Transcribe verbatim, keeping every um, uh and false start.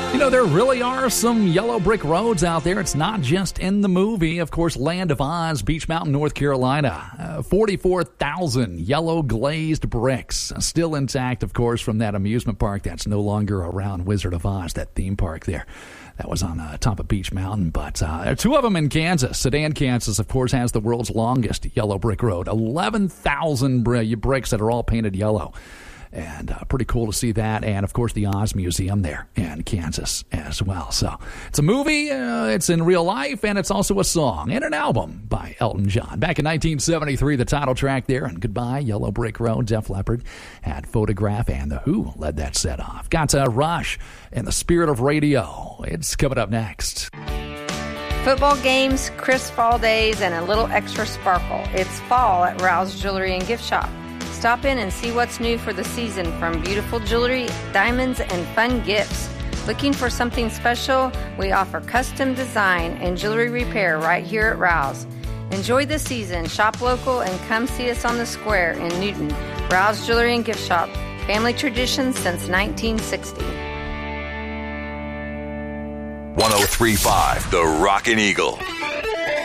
You know, there really are some yellow brick roads out there. It's not just in the movie. Of course, Land of Oz, Beach Mountain, North Carolina. Uh, forty-four thousand yellow glazed bricks. Uh, still intact, of course, from that amusement park that's no longer around, Wizard of Oz, that theme park there. That was on uh, top of Beach Mountain. But uh, there are two of them in Kansas. Sedan, Kansas, of course, has the world's longest yellow brick road. eleven thousand br- bricks that are all painted yellow. And uh, pretty cool to see that. And, of course, the Oz Museum there in Kansas as well. So it's a movie, uh, it's in real life, and it's also a song and an album by Elton John. Back in nineteen seventy-three, the title track there, and Goodbye, Yellow Brick Road. Def Leppard had Photograph, and The Who led that set off. Got to Rush in the spirit of radio. It's coming up next. Football games, crisp fall days, and a little extra sparkle. It's fall at Rouse Jewelry and Gift Shop. Stop in and see what's new for the season, from beautiful jewelry, diamonds, and fun gifts. Looking for something special? We offer custom design and jewelry repair right here at Rouse. Enjoy the season, shop local, and come see us on the square in Newton. Rouse Jewelry and Gift Shop, family tradition since nineteen sixty. one oh three point five The Rockin' Eagle.